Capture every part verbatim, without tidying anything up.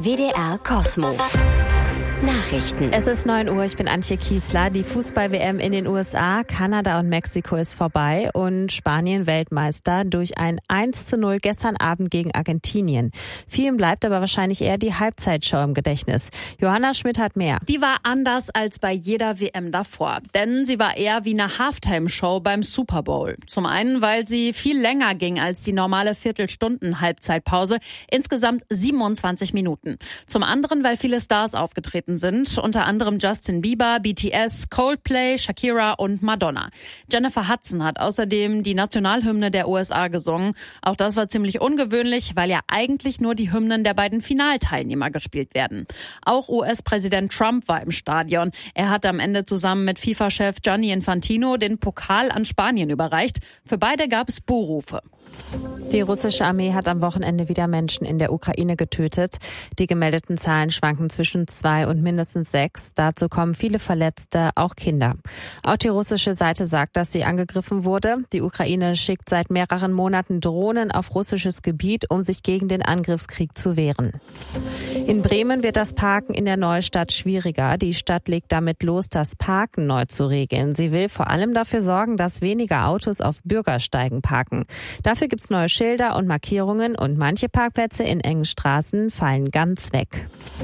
W D R Cosmo. Nachrichten. Es ist neun Uhr, ich bin Antje Kiesler. Die Fußball-W M in den U S A, Kanada und Mexiko ist vorbei und Spanien Weltmeister durch ein eins zu null gestern Abend gegen Argentinien. Vielen bleibt aber wahrscheinlich eher die Halbzeitshow im Gedächtnis. Johanna Schmidt hat mehr. Die war anders als bei jeder W M davor, denn sie war eher wie eine Halftime-Show beim Super Bowl. Zum einen, weil sie viel länger ging als die normale Viertelstunden-Halbzeitpause, insgesamt siebenundzwanzig Minuten. Zum anderen, weil viele Stars aufgetreten sind, unter anderem Justin Bieber, B T S, Coldplay, Shakira und Madonna. Jennifer Hudson hat außerdem die Nationalhymne der U S A gesungen. Auch das war ziemlich ungewöhnlich, weil ja eigentlich nur die Hymnen der beiden Finalteilnehmer gespielt werden. Auch U S-Präsident Trump war im Stadion. Er hat am Ende zusammen mit FIFA-Chef Gianni Infantino den Pokal an Spanien überreicht. Für beide gab es Buhrufe. Die russische Armee hat am Wochenende wieder Menschen in der Ukraine getötet. Die gemeldeten Zahlen schwanken zwischen zwei und mindestens sechs. Dazu kommen viele Verletzte, auch Kinder. Auch die russische Seite sagt, dass sie angegriffen wurde. Die Ukraine schickt seit mehreren Monaten Drohnen auf russisches Gebiet, um sich gegen den Angriffskrieg zu wehren. In Bremen wird das Parken in der Neustadt schwieriger. Die Stadt legt damit los, das Parken neu zu regeln. Sie will vor allem dafür sorgen, dass weniger Autos auf Bürgersteigen parken. Dafür gibt es neue Schilder und Markierungen und manche Parkplätze in engen Straßen fallen ganz weg.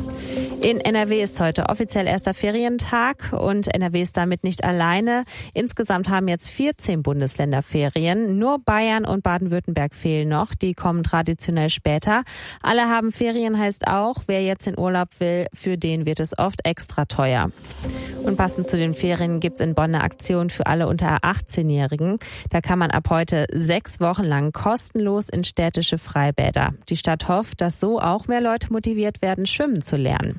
In N R W ist heute offiziell erster Ferientag und N R W ist damit nicht alleine. Insgesamt haben jetzt vierzehn Bundesländer Ferien. Nur Bayern und Baden-Württemberg fehlen noch. Die kommen traditionell später. Alle haben Ferien heißt auch, wer jetzt in Urlaub will, für den wird es oft extra teuer. Und passend zu den Ferien gibt es in Bonn eine Aktion für alle unter achtzehnjährigen. Da kann man ab heute sechs Wochen lang kostenlos in städtische Freibäder. Die Stadt hofft, dass so auch mehr Leute motiviert werden, schwimmen zu lernen.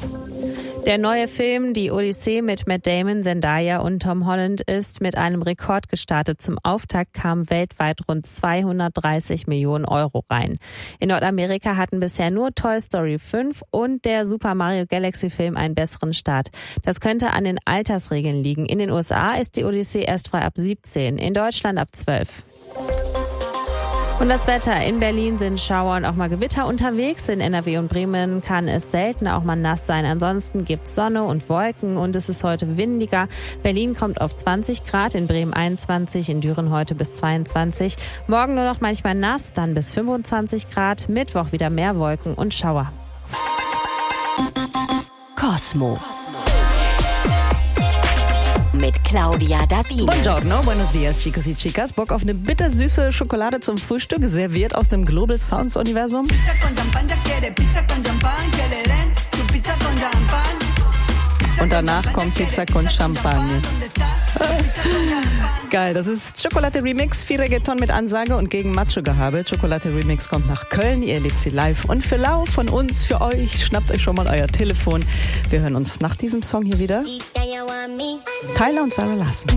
Der neue Film Die Odyssee mit Matt Damon, Zendaya und Tom Holland ist mit einem Rekord gestartet. Zum Auftakt kamen weltweit rund zweihundertdreißig Millionen Euro rein. In Nordamerika hatten bisher nur Toy Story fünf und der Super Mario Galaxy Film einen besseren Start. Das könnte an den Altersregeln liegen. In den U S A ist die Odyssee erst frei ab siebzehn, in Deutschland ab zwölf. Und das Wetter. In Berlin sind Schauer und auch mal Gewitter unterwegs. In N R W und Bremen kann es selten auch mal nass sein. Ansonsten gibt's Sonne und Wolken und es ist heute windiger. Berlin kommt auf zwanzig Grad, in Bremen einundzwanzig, in Düren heute bis zweiundzwanzig. Morgen nur noch manchmal nass, dann bis fünfundzwanzig Grad. Mittwoch wieder mehr Wolken und Schauer. Cosmo. Mit Claudia Dabini. Buongiorno, buenos dias, chicos y chicas. Bock auf eine bittersüße Schokolade zum Frühstück, serviert aus dem Global Sounds Universum? Und danach kommt Pizza con Champagne. Geil, das ist Chocolate Remix, viel Reggaeton mit Ansage und gegen Macho-Gehabe. Chocolate Remix kommt nach Köln, ihr erlebt sie live. Und für Lau von uns, für euch, schnappt euch schon mal euer Telefon. Wir hören uns nach diesem Song hier wieder. Tyler und Sarah Larson.